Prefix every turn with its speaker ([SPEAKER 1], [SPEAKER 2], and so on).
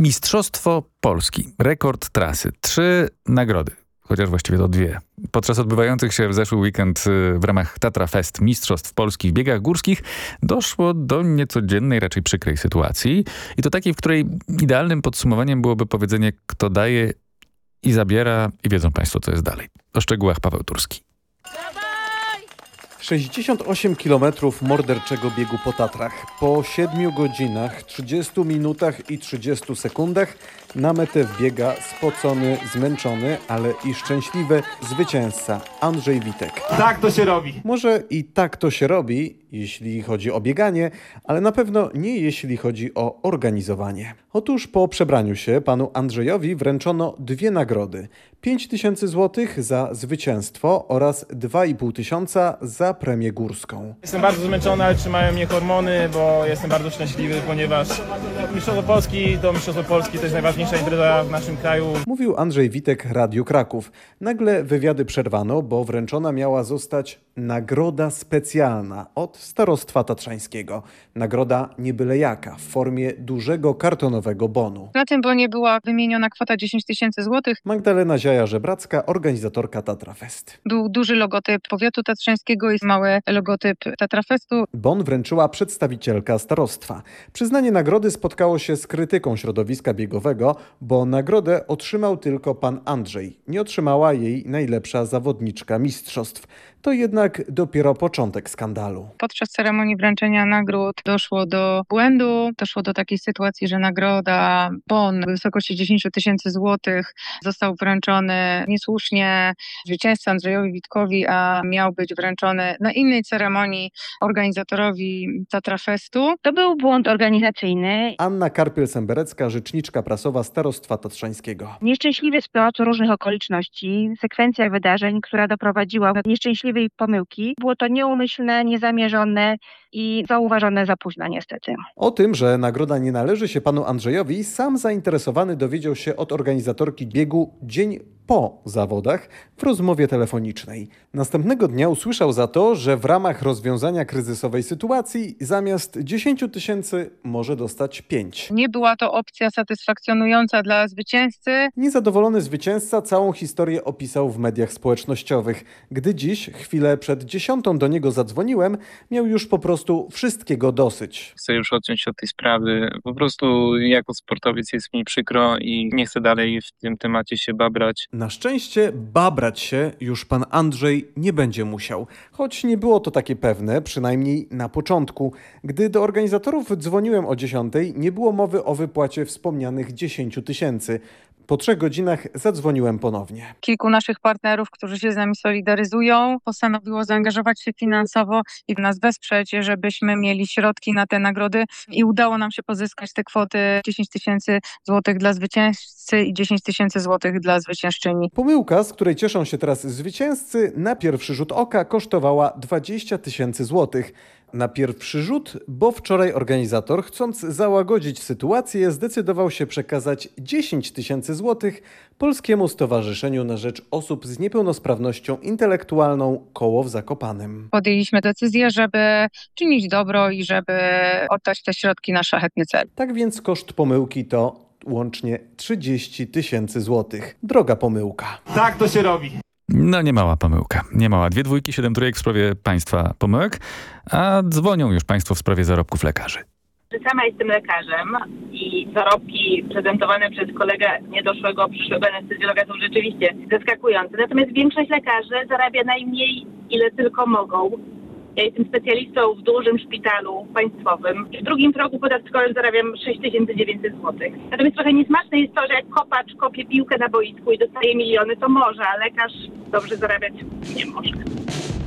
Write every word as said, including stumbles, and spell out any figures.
[SPEAKER 1] Mistrzostwo Polski, rekord trasy, trzy nagrody, chociaż właściwie to dwie. Podczas odbywających się w zeszły weekend w ramach Tatra Fest Mistrzostw Polski w biegach górskich doszło do niecodziennej, raczej przykrej sytuacji. I to takiej, w której idealnym podsumowaniem byłoby powiedzenie, kto daje i zabiera, i wiedzą państwo, co jest dalej. O szczegółach Paweł Turski.
[SPEAKER 2] sześćdziesiąt osiem kilometrów morderczego biegu po Tatrach. Po siedmiu godzinach, trzydziestu minutach i trzydziestu sekundach na metę wbiega spocony, zmęczony, ale i szczęśliwy zwycięzca Andrzej Witek.
[SPEAKER 3] Tak to się robi.
[SPEAKER 2] Może i tak to się robi, jeśli chodzi o bieganie, ale na pewno nie jeśli chodzi o organizowanie. Otóż po przebraniu się panu Andrzejowi wręczono dwie nagrody. pięć tysięcy złotych za zwycięstwo oraz dwa i pół tysiąca za premię górską.
[SPEAKER 3] Jestem bardzo zmęczony, ale trzymają mnie hormony, bo jestem bardzo szczęśliwy, ponieważ Mistrzostwo Polski to Mistrzostwo Polski to jest najważniejsza impreza w naszym kraju.
[SPEAKER 2] Mówił Andrzej Witek Radiu Kraków. Nagle wywiady przerwano, bo wręczona miała zostać nagroda specjalna od Starostwa Tatrzańskiego. Nagroda nie byle jaka, w formie dużego kartonowego bonu.
[SPEAKER 4] Na tym bonie była wymieniona kwota dziesięć tysięcy złotych.
[SPEAKER 2] Magdalena Ziaja-Żebracka, organizatorka Tatra Fest.
[SPEAKER 4] Był duży logotyp powiatu tatrzańskiego i mały logotyp Tatra Festu.
[SPEAKER 2] Bon wręczyła przedstawicielka starostwa. Przyznanie nagrody spotkało się z krytyką środowiska biegowego, bo nagrodę otrzymał tylko pan Andrzej. Nie otrzymała jej najlepsza zawodniczka mistrzostw. To jednak dopiero początek skandalu.
[SPEAKER 4] Podczas ceremonii wręczenia nagród doszło do błędu. Doszło do takiej sytuacji, że nagroda, bon w wysokości dziesięć tysięcy złotych został wręczony niesłusznie zwycięzcy Andrzejowi Witkowi, a miał być wręczony na innej ceremonii organizatorowi Tatra Festu.
[SPEAKER 5] To był błąd organizacyjny.
[SPEAKER 2] Anna Karpiel-Semberecka, rzeczniczka prasowa Starostwa Tatrzańskiego.
[SPEAKER 5] Nieszczęśliwy z powodu różnych okoliczności, sekwencja wydarzeń, która doprowadziła do nieszczęśliwej pomyłki. Było to nieumyślne, niezamierzone i zauważone za późno niestety.
[SPEAKER 2] O tym, że nagroda nie należy się panu Andrzejowi, sam zainteresowany dowiedział się od organizatorki biegu dzień po zawodach w rozmowie telefonicznej. Następnego dnia usłyszał za to, że w ramach rozwiązania kryzysowej sytuacji zamiast dziesięć tysięcy może dostać pięć.
[SPEAKER 4] Nie była to opcja satysfakcjonująca dla zwycięzcy.
[SPEAKER 2] Niezadowolony zwycięzca całą historię opisał w mediach społecznościowych. Gdy dziś, chwilę przed dziesiątą do niego zadzwoniłem, miał już po prostu wszystkiego dosyć.
[SPEAKER 6] Chcę już odciąć od tej sprawy. Po prostu jako sportowiec jest mi przykro i nie chcę dalej w tym temacie się babrać.
[SPEAKER 2] Na szczęście babrać się już pan Andrzej nie będzie musiał, choć nie było to takie pewne, przynajmniej na początku. Gdy do organizatorów dzwoniłem o dziesiątej, nie było mowy o wypłacie wspomnianych dziesięć tysięcy. Po trzech godzinach zadzwoniłem ponownie.
[SPEAKER 4] Kilku naszych partnerów, którzy się z nami solidaryzują, postanowiło zaangażować się finansowo i nas wesprzeć, żebyśmy mieli środki na te nagrody i udało nam się pozyskać te kwoty dziesięć tysięcy złotych dla zwycięzcy i dziesięć tysięcy złotych dla zwyciężczyni.
[SPEAKER 2] Pomyłka, z której cieszą się teraz zwycięzcy, na pierwszy rzut oka kosztowała dwadzieścia tysięcy złotych. Na pierwszy rzut, bo wczoraj organizator, chcąc załagodzić sytuację, zdecydował się przekazać dziesięć tysięcy złotych Polskiemu Stowarzyszeniu na rzecz Osób z Niepełnosprawnością Intelektualną Koło w Zakopanem.
[SPEAKER 4] Podjęliśmy decyzję, żeby czynić dobro i żeby oddać te środki na szlachetny cel.
[SPEAKER 2] Tak więc koszt pomyłki to łącznie trzydzieści tysięcy złotych. Droga pomyłka.
[SPEAKER 3] Tak to się robi.
[SPEAKER 1] No nie mała pomyłka. Nie mała. Dwie dwójki, siedem trójek w sprawie państwa pomyłek, a dzwonią już państwo w sprawie zarobków lekarzy.
[SPEAKER 7] Sama jestem lekarzem i zarobki prezentowane przez kolegę niedoszłego przyszłego anestezjologa są rzeczywiście zaskakujące. Natomiast większość lekarzy zarabia najmniej, ile tylko mogą. Ja jestem specjalistą w dużym szpitalu państwowym. W drugim progu podatkowym zarabiam sześć tysięcy dziewięćset złotych. Natomiast trochę niesmaczne jest to, że jak kopacz kopie piłkę na boisku i dostaje miliony, to może, a lekarz dobrze zarabiać nie może.